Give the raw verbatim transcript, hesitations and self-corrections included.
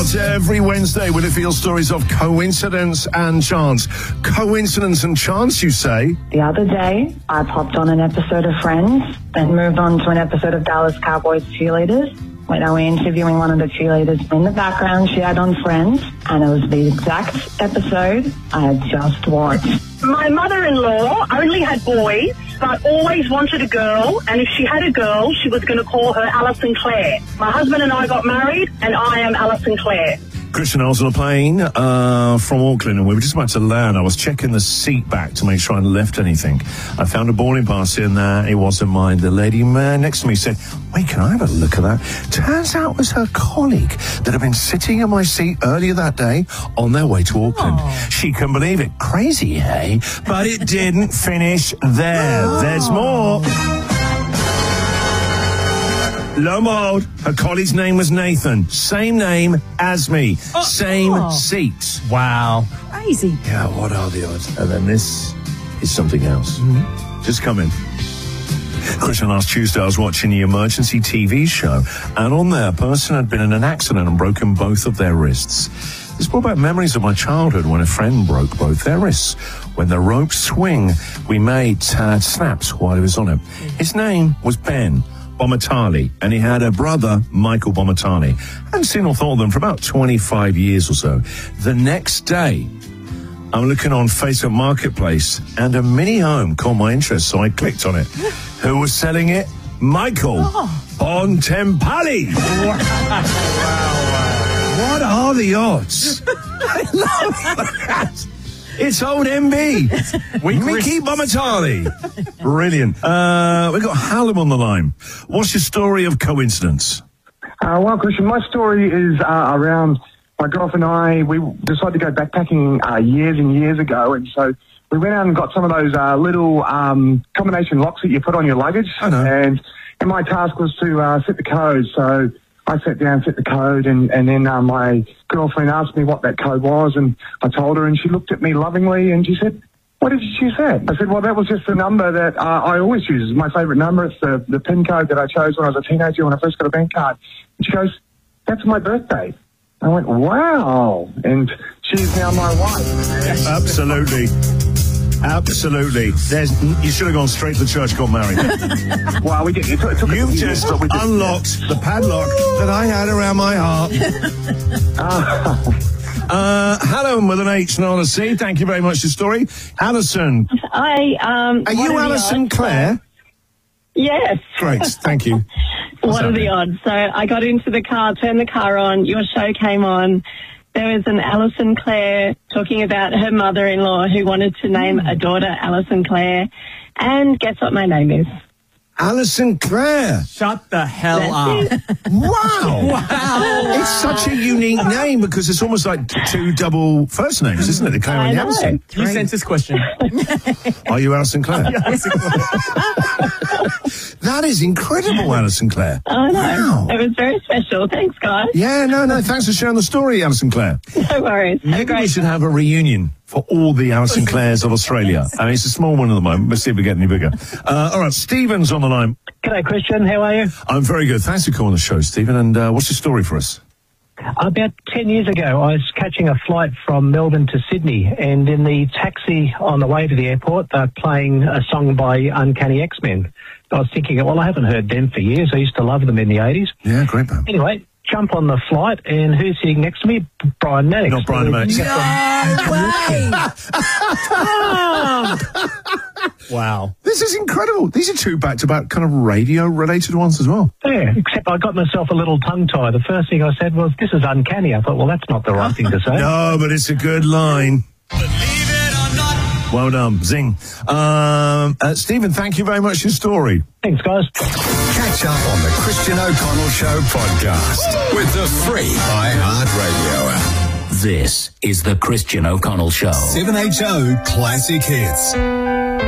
out every Wednesday with a few stories of coincidence and chance. Coincidence and chance, you say? The other day, I popped on an episode of Friends, then moved on to an episode of Dallas Cowboys Cheerleaders. When I was interviewing one of the cheerleaders, in the background she had on Friends, and it was the exact episode I had just watched. My mother-in-law only had boys, but always wanted a girl, and if she had a girl, she was going to call her Alison Claire. My husband and I got married, and I am Alison Claire. Christian, I was on a plane uh, from Auckland, and we were just about to land. I was checking the seat back to make sure I hadn't left anything. I found a boarding pass in there. It wasn't mine. The lady man next to me said, wait, can I have a look at that? Turns out it was her colleague that had been sitting in my seat earlier that day on their way to Auckland. Aww. She couldn't believe it. Crazy, eh? But it didn't finish there. Oh. There's more. Lo mode. Her colleague's name was Nathan. Same name as me. Oh, Same oh. seat. Wow. Crazy. Yeah, what are the odds? And then this is something else. Mm-hmm. Just come in. Christian, last Tuesday I was watching the emergency T V show, and on there a person had been in an accident and broken both of their wrists. This brought back memories of my childhood when a friend broke both their wrists. When the rope swing we made uh, snapped while he was on it. His name was Ben Bomatali, and he had a brother, Michael Bomatali. I hadn't seen or thought of them for about twenty-five years or so. The next day, I'm looking on Facebook Marketplace, and a mini home caught my interest, so I clicked on it. Who was selling it? Michael oh. Bontempelli. Wow. Wow. What are the odds? I love that. It's old M B. Mickey Bomatali. Brilliant. Uh, we've got Hallam on the line. What's your story of coincidence? Uh, well, Christian, my story is uh, around my girlfriend and I. We decided to go backpacking uh, years and years ago, and so we went out and got some of those uh, little um, combination locks that you put on your luggage. I know. And, and my task was to uh, set the code, so I sat down, set the code, and, and then uh, my girlfriend asked me what that code was, and I told her, and she looked at me lovingly, and she said, what did you say? I said, well, that was just the number that uh, I always use. It's my favourite number. It's the, the PIN code that I chose when I was a teenager when I first got a bank card. And she goes, that's my birthday. I went, wow. And she's now my wife. Absolutely. Absolutely. There's, you should have gone straight to church, got married. Well, we did. It took, it took You've just we unlocked the padlock that I had around my heart. uh, hello, with an H, not a C. Thank you very much for your story. Alison. I, um... Are you Alison Claire? Yes. Great, thank you. What are the odds? So I got into the car, turned the car on, your show came on. There was an Alison Claire talking about her mother-in-law who wanted to name a daughter Alison Claire. And guess what my name is? Alison Claire. Shut the hell That's up. It. Wow. Wow. It's such a unique name because it's almost like two double first names, isn't it? The Claire and Alison. Three census question. Are you Alison Claire? That is incredible, Alison Claire. I know. Wow. It was very special. Thanks, guys. Yeah, no, no. Thanks for sharing the story, Alison Claire. No worries. Maybe we should have a reunion for all the Alison Claires of Australia. I mean, it's a small one at the moment. Let's see if we get any bigger. Uh, all right, Stephen's on the line. G'day, Christian. How are you? I'm very good. Thanks for calling the show, Stephen. And uh, what's your story for us? About ten years ago, I was catching a flight from Melbourne to Sydney, and in the taxi on the way to the airport, they're playing a song by Uncanny X-Men. I was thinking, well, I haven't heard them for years. I used to love them in the eighties. Yeah, great band. Anyway, jump on the flight, and who's sitting next to me? Brian Maddox. Not Brian Maddox. No way! Wow. This is incredible. These are two back-to-back kind of radio-related ones as well. Yeah, except I got myself a little tongue-tie. The first thing I said was, this is uncanny. I thought, well, that's not the right thing to say. No, but it's a good line. Well done. Zing. Um, uh, Stephen, thank you very much for your story. Thanks, guys. Catch up on the Christian O'Connell Show podcast with the free iHeartRadio app. This is the Christian O'Connell Show. seven H O Classic Hits.